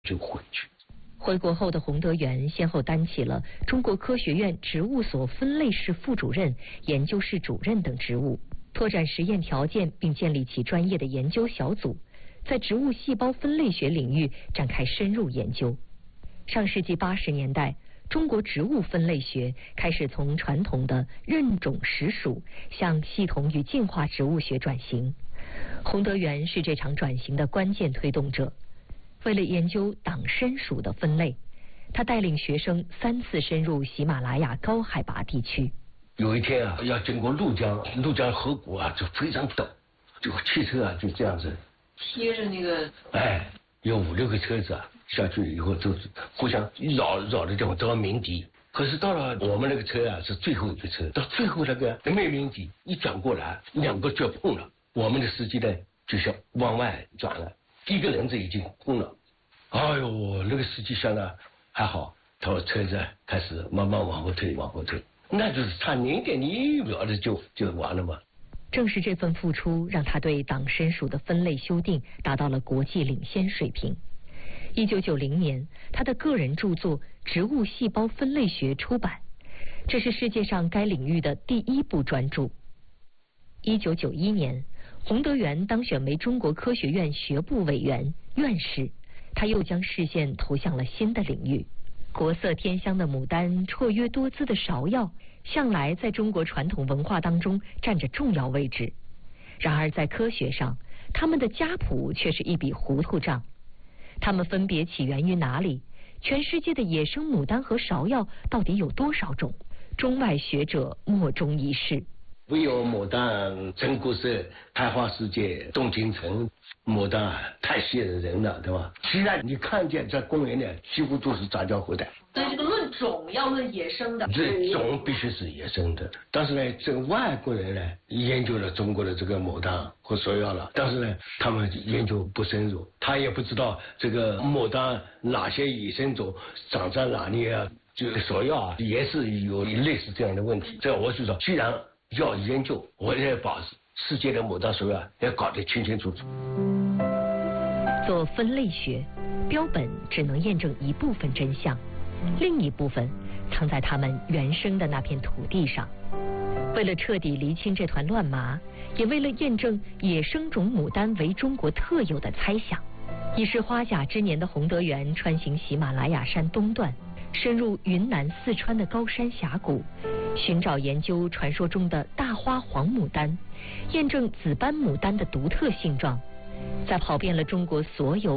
就回去。 回国后的洪德元先后担起了中国科学院植物所分类室副主任、研究室主任等职务，拓展实验条件，并建立起专业的研究小组，在植物细胞分类学领域展开深入研究。上世纪80年代，中国植物分类学开始从传统的认种实属向系统与进化植物学转型。洪德元是这场转型的关键推动者。为了研究党参属的分类，他带领学生3次深入喜马拉雅高海拔地区。 有一天啊，要经过怒江河谷啊，就非常陡，这个汽车啊就这样子贴着那个， 有5、6个车子啊下去以后，都互相绕的地方都要鸣笛。可是到了我们那个车啊是最后一个车，到最后那个没鸣笛，一转过来，2个就碰了。我们的司机呢就想往外转了。1个人子已经碰了，哎呦，那个司机想的还好，他说车子开始慢慢往后退，那就是差0.1秒的就完了嘛。 正是这份付出，让他对党参属的分类修订达到了国际领先水平。1990年，他的个人著作《植物细胞分类学》出版，这是世界上该领域的第1部专著。1991年，洪德元当选为中国科学院学部委员、院士，他又将视线投向了新的领域。国色天香的牡丹，绰约多姿的芍药，向来在中国传统文化当中占着重要位置。然而在科学上，它们的家谱却是一笔糊涂账。它们分别起源于哪里？全世界的野生牡丹和芍药到底有多少种？中外学者莫衷一是。 唯有牡丹真国色，开花世界动京城。牡丹太吸引人了，对吧？现在你看见在公园里几乎都是杂交后代。 所以这个论种要论野生的， 这种必须是野生的。但是呢，这个外国人呢研究了中国的这个牡丹和芍药了，但是呢，他们研究不深入，他也不知道这个牡丹哪些野生种长在哪里啊。这个芍药啊，也是有类似这样的问题。这我就说，既然要研究，我也把世界的牡丹芍药要搞得清清楚楚。 做分类学，标本只能验证一部分真相，另一部分藏在它们原生的那片土地上。为了彻底厘清这团乱麻，也为了验证野生种牡丹为中国特有的猜想，已是花甲之年的洪德元穿行喜马拉雅山东段，深入云南、四川的高山峡谷，寻找研究传说中的大花黄牡丹，验证紫斑牡丹的独特性状。在跑遍了中国所有